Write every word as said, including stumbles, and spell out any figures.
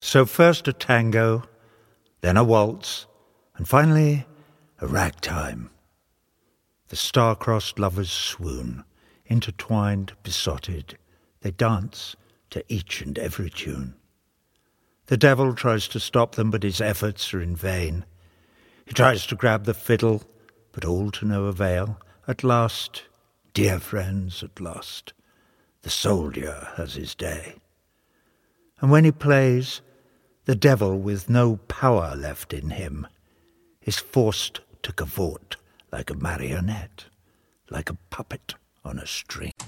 So first a tango, then a waltz, and finally a ragtime. The star-crossed lovers swoon, intertwined, besotted. They dance to each and every tune. The devil tries to stop them, but his efforts are in vain. He tries to grab the fiddle, but all to no avail. At last, dear friends, at last, the soldier has his day. And when he plays, the devil, with no power left in him, is forced to cavort like a marionette, like a puppet on a string.